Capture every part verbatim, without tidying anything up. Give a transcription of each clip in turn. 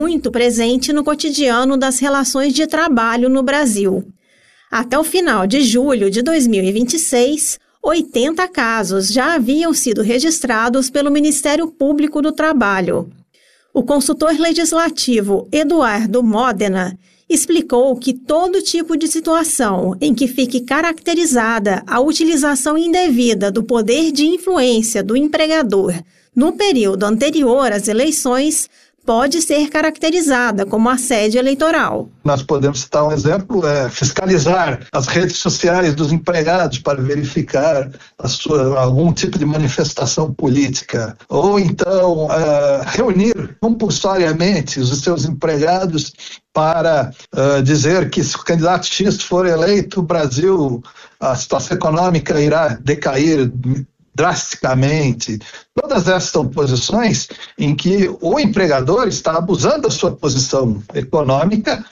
muito presente no cotidiano das relações de trabalho no Brasil. Até o final de julho de dois mil e vinte e seis, oitenta casos já haviam sido registrados pelo Ministério Público do Trabalho. O consultor legislativo Eduardo Modena explicou que todo tipo de situação em que fique caracterizada a utilização indevida do poder de influência do empregador no período anterior às eleições pode ser caracterizada como assédio eleitoral. Nós podemos citar um exemplo, é fiscalizar as redes sociais dos empregados para verificar a sua, algum tipo de manifestação política, ou então uh, reunir compulsoriamente os seus empregados para uh, dizer que se o candidato X for eleito, o Brasil, a situação econômica irá decair drasticamente. Todas essas são posições em que o empregador está abusando da sua posição econômica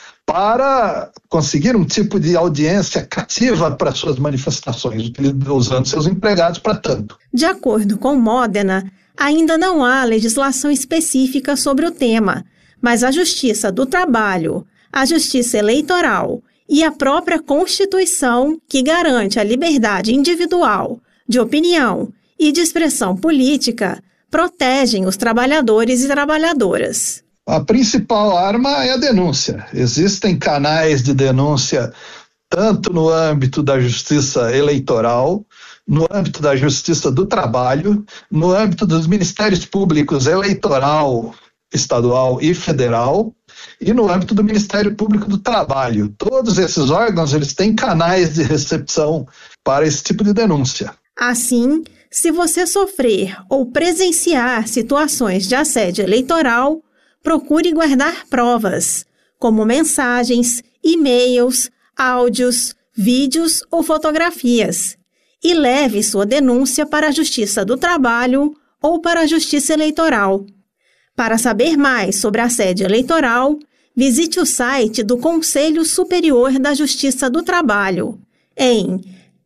para conseguir um tipo de audiência cativa para suas manifestações, usando seus empregados para tanto. De acordo com Modena, ainda não há legislação específica sobre o tema, mas a Justiça do Trabalho, a Justiça Eleitoral e a própria Constituição, que garante a liberdade individual de opinião e de expressão política, protegem os trabalhadores e trabalhadoras. A principal arma é a denúncia. Existem canais de denúncia tanto no âmbito da justiça eleitoral, no âmbito da justiça do trabalho, no âmbito dos ministérios públicos eleitoral, estadual e federal, e no âmbito do Ministério Público do Trabalho. Todos esses órgãos, eles têm canais de recepção para esse tipo de denúncia. Assim, se você sofrer ou presenciar situações de assédio eleitoral, procure guardar provas, como mensagens, e-mails, áudios, vídeos ou fotografias, e leve sua denúncia para a Justiça do Trabalho ou para a Justiça Eleitoral. Para saber mais sobre assédio eleitoral, visite o site do Conselho Superior da Justiça do Trabalho em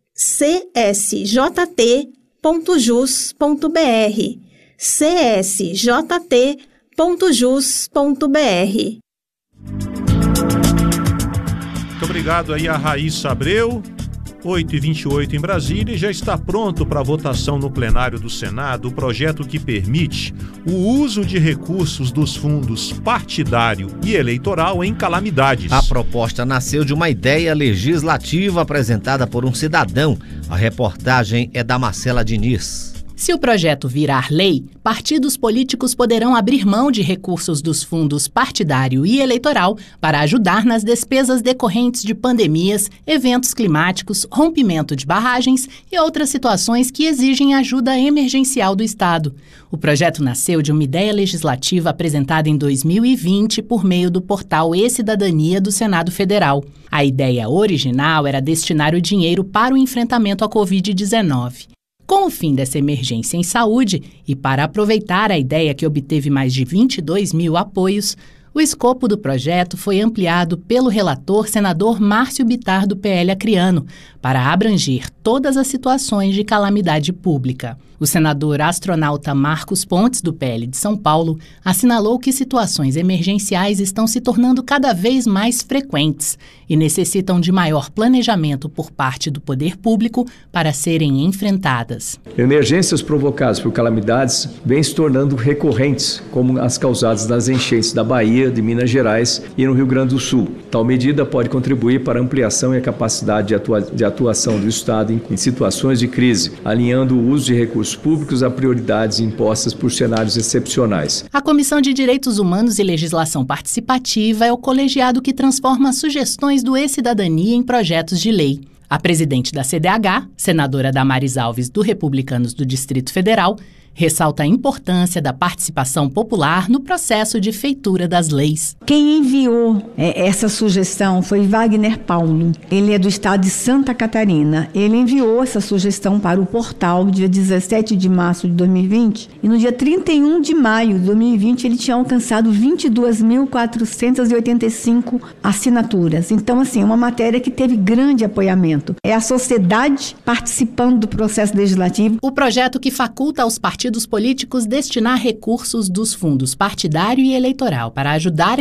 c s j t ponto jus ponto b r, c s j t ponto jus ponto b r. Muito obrigado aí a Raíssa Abreu. oito e vinte e oito em Brasília, e já está pronto para votação no plenário do Senado o projeto que permite o uso de recursos dos fundos partidário e eleitoral em calamidades. A proposta nasceu de uma ideia legislativa apresentada por um cidadão. A reportagem é da Marcela Diniz. Se o projeto virar lei, partidos políticos poderão abrir mão de recursos dos fundos partidário e eleitoral para ajudar nas despesas decorrentes de pandemias, eventos climáticos, rompimento de barragens e outras situações que exigem ajuda emergencial do Estado. O projeto nasceu de uma ideia legislativa apresentada em dois mil e vinte por meio do portal E-Cidadania do Senado Federal. A ideia original era destinar o dinheiro para o enfrentamento à covid dezenove. Com o fim dessa emergência em saúde e para aproveitar a ideia que obteve mais de vinte e dois mil apoios, o escopo do projeto foi ampliado pelo relator senador Márcio Bittar do P L Acreano para abranger todas as situações de calamidade pública. O senador astronauta Marcos Pontes, do P L de São Paulo, assinalou que situações emergenciais estão se tornando cada vez mais frequentes e necessitam de maior planejamento por parte do poder público para serem enfrentadas. Emergências provocadas por calamidades vêm se tornando recorrentes, como as causadas nas enchentes da Bahia, de Minas Gerais e no Rio Grande do Sul. Tal medida pode contribuir para a ampliação e a capacidade de, atua- de atuação do Estado em, em situações de crise, alinhando o uso de recursos públicos a prioridades impostas por cenários excepcionais. A Comissão de Direitos Humanos e Legislação Participativa é o colegiado que transforma sugestões do E-Cidadania em projetos de lei. A presidente da C D H, senadora Damares Alves, do Republicanos do Distrito Federal, ressalta a importância da participação popular no processo de feitura das leis. Quem enviou é, essa sugestão foi Wagner Paulo. Ele é do estado de Santa Catarina. Ele enviou essa sugestão para o portal dia dezessete de março de dois mil e vinte e no dia trinta e um de maio de dois mil e vinte ele tinha alcançado vinte e duas mil quatrocentas e oitenta e cinco assinaturas. Então, assim, uma matéria que teve grande apoiamento. É a sociedade participando do processo legislativo. O projeto que faculta aos partidos partidos políticos destinar recursos dos fundos partidário e eleitoral para ajudar